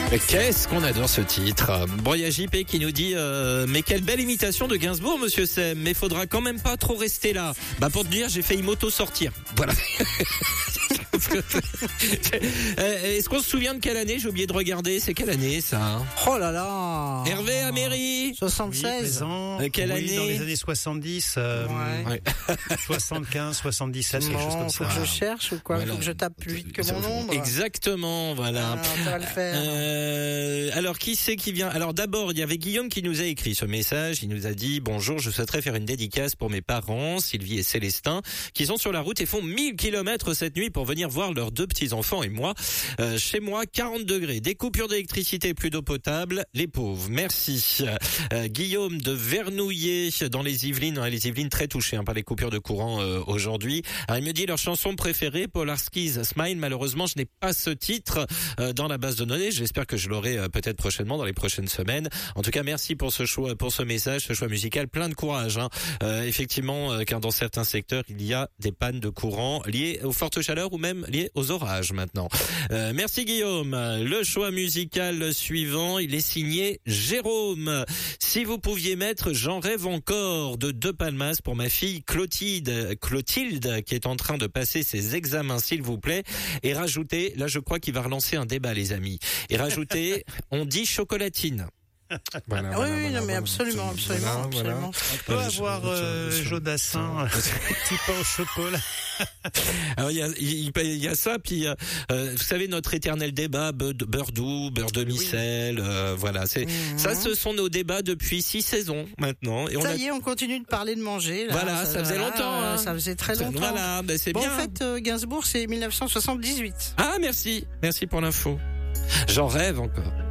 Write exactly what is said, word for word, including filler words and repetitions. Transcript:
Mais qu'est-ce qu'on adore ce titre. Bon, il y a J P qui nous dit euh, mais quelle belle imitation de Gainsbourg, monsieur Sem, mais faudra quand même pas trop rester là. Bah pour te dire, j'ai failli m'auto sortir. Voilà. Est-ce qu'on se souvient de quelle année? J'ai oublié de regarder. C'est quelle année ça? Oh là là. Hervé Améry. soixante-seize. Oui, Euh, quelle oui, année? dans les années soixante-dix, euh, Ouais. soixante-quinze, soixante-dix-sept, quelque chose Bon, comme faut ça. que je cherche ou quoi? Voilà. Faut que je tape plus vite que mon ombre. Exactement, voilà. Ah, ça va le faire. Euh, alors qui c'est qui vient? Alors d'abord il y avait Guillaume qui nous a écrit ce message. Il nous a dit bonjour, je souhaiterais faire une dédicace pour mes parents Sylvie et Célestin qui sont sur la route et font mille kilomètres cette nuit pour venir voir leurs deux petits enfants et moi. Euh, chez moi quarante degrés, des coupures d'électricité, plus d'eau potable, les pauvres. Merci. Euh, Guillaume de Vernouillet dans les Yvelines, hein, les Yvelines très touchées hein, par les coupures de courant euh, aujourd'hui. Alors, il me dit leur chanson préférée, Polarski's Smile. Malheureusement, je n'ai pas ce titre euh, dans la base de données. J'espère que je l'aurai euh, peut-être prochainement dans les prochaines semaines. En tout cas, merci pour ce choix, pour ce message, ce choix musical, plein de courage. Hein. Euh, effectivement, euh, car dans certains secteurs, il y a des pannes de courant liées aux fortes chaleurs ou même liées aux orages maintenant. Euh, merci Guillaume. Le choix musical suivant, il est signé Jérôme. Si vous pouviez mettre J'en rêve encore de De Palmas pour ma fille Clotilde, Clotilde qui est en train de passer ses examens, s'il vous plaît, et rajouter, là je crois qu'il va relancer un débat les amis, et rajouter, on dit chocolatine. Voilà, Ah voilà, oui, oui, voilà, non, mais voilà. absolument, absolument, Voilà, absolument. On peut avoir euh, Jodassin, un petit pain au chocolat. Alors il y a, il, il y a ça, puis euh, vous savez notre éternel débat beurre, beurre doux, beurre de micelle, euh, voilà. C'est Mmh. ça, ce sont nos débats depuis six saisons maintenant. Et on Ça a, y est, on continue de parler de manger. Là. Voilà, ça faisait voilà, longtemps, hein. Ça faisait très longtemps. Voilà, ben c'est Bon, bien. en fait, euh, Gainsbourg, c'est mille neuf cent soixante-dix-huit. Ah merci, merci pour l'info. J'en rêve encore.